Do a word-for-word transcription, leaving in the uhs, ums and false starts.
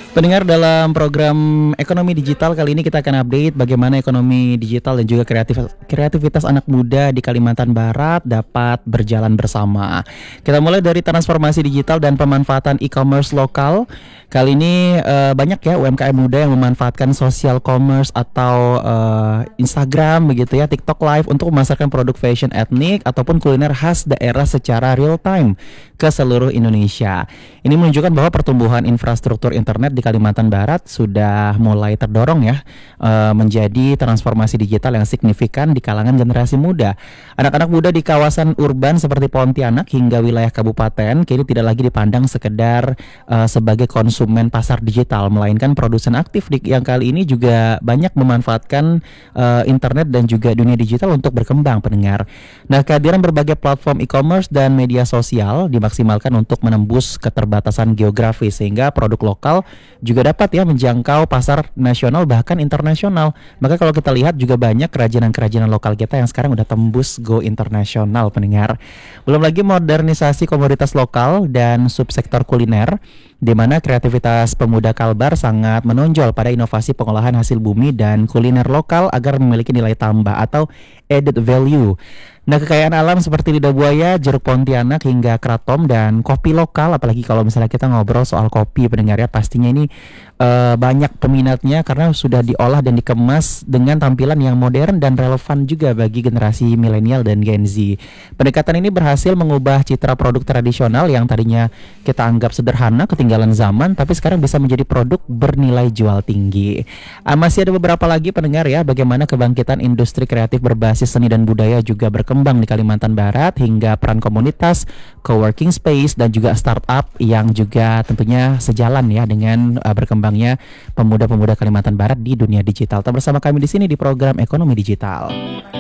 Pendengar, dalam program Ekonomi Digital kali ini kita akan update bagaimana ekonomi digital dan juga kreatif, kreativitas anak muda di Kalimantan Barat dapat berjalan bersama. Kita mulai dari transformasi digital dan pemanfaatan e-commerce lokal. Kali ini uh, banyak ya U M K M muda yang memanfaatkan social commerce atau uh, Instagram begitu ya, TikTok Live untuk memasarkan produk fashion etnik ataupun kuliner khas daerah secara real time ke seluruh Indonesia. Ini menunjukkan bahwa pertumbuhan infrastruktur internet di Kalimantan Barat sudah mulai terdorong ya uh, menjadi transformasi digital yang signifikan di kalangan generasi muda. Anak-anak muda di kawasan urban seperti Pontianak hingga wilayah kabupaten kini tidak lagi dipandang sekedar uh, sebagai konsumen pasar digital, melainkan produsen aktif di, yang kali ini juga banyak memanfaatkan uh, internet dan juga dunia digital untuk berkembang, pendengar. Nah, kehadiran berbagai platform e-commerce dan media sosial dimaksimalkan untuk menembus keterbatasan geografis sehingga produk lokal juga dapat ya menjangkau pasar nasional bahkan internasional. Maka kalau kita lihat juga banyak kerajinan-kerajinan lokal kita yang sekarang udah tembus go internasional, pendengar. Belum lagi modernisasi komoditas lokal dan subsektor kuliner, di mana kreativitas pemuda Kalbar sangat menonjol pada inovasi pengolahan hasil bumi dan kuliner lokal agar memiliki nilai tambah atau added value. Nah, kekayaan alam seperti lidah buaya, jeruk Pontianak hingga kratom dan kopi lokal, apalagi kalau misalnya kita ngobrol soal kopi, pendengar ya, pastinya ini uh, banyak peminatnya karena sudah diolah dan dikemas dengan tampilan yang modern dan relevan juga bagi generasi milenial dan Gen Z. Pendekatan ini berhasil mengubah citra produk tradisional yang tadinya kita anggap sederhana, ketinggalan zaman, tapi sekarang bisa menjadi produk bernilai jual tinggi. Uh, masih ada beberapa lagi, pendengar ya, bagaimana kebangkitan industri kreatif berbasis seni dan budaya juga berkembang di Kalimantan Barat hingga peran komunitas, co-working space dan juga startup yang juga tentunya sejalan ya dengan uh, berkembangnya pemuda-pemuda Kalimantan Barat di dunia digital. Tetap bersama kami di sini di program Ekonomi Digital.